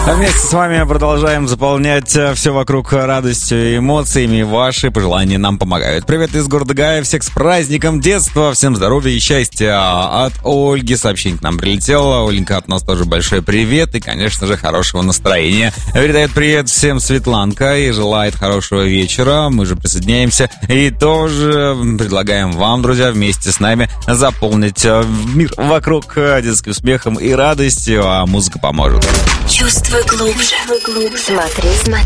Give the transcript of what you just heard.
А вместе с вами продолжаем заполнять все вокруг радостью и эмоциями. Ваши пожелания нам помогают. Привет из города Гая, всех с праздником детства, всем здоровья и счастья. От Ольги сообщение к нам прилетело. Оленька, от нас тоже большой привет и, конечно же, хорошего настроения. Передает привет всем Светланка и желает хорошего вечера. Мы же присоединяемся и тоже предлагаем вам, друзья, вместе с нами заполнить мир вокруг детским смехом и радостью, а музыка поможет. Чувствуй глубже. Смотри.